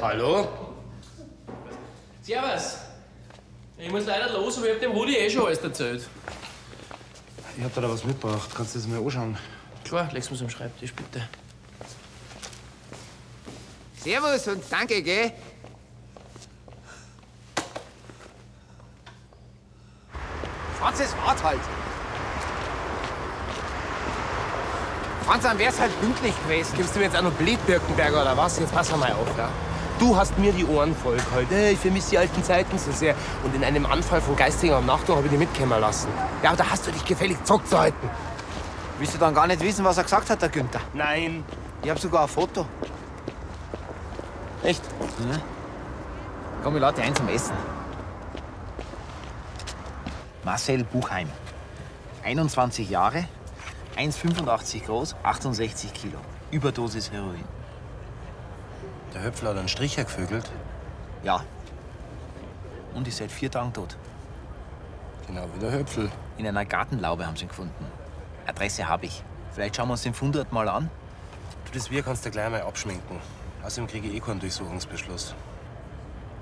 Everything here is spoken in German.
Hallo? Servus. Ich muss leider los, aber ich hab dem Rudi eh schon alles erzählt. Ich hab da was mitgebracht. Kannst du das mal anschauen? Klar, leg's mir's am Schreibtisch, bitte. Servus und danke, gell? Franz, es wart halt. Franz, dann wär's halt pünktlich gewesen. Gibst du mir jetzt auch noch Blitbirkenberger oder was? Jetzt pass mal auf, ja? Du hast mir die Ohren voll gehalten. Ich vermisse die alten Zeiten so sehr. Und in einem Anfall von geistiger Umnachtung habe ich dich mitkommen lassen. Ja, da hast du dich gefällig zurückzuhalten. Willst du dann gar nicht wissen, was er gesagt hat, der Günther? Nein. Ich hab sogar ein Foto. Echt? Ja. Komm, ich lade dich ein zum Essen. Marcel Buchheim. 21 Jahre, 1,85 groß, 68 Kilo. Überdosis Heroin. Der Höpfler hat einen Stricher gevögelt. Ja. Und ist seit 4 Tagen tot. Genau wie der Höpfel. In einer Gartenlaube haben sie ihn gefunden. Adresse habe ich. Vielleicht schauen wir uns den Fundort mal an. Du, das Wir kannst du gleich mal abschminken. Außerdem kriege ich eh keinen Durchsuchungsbeschluss.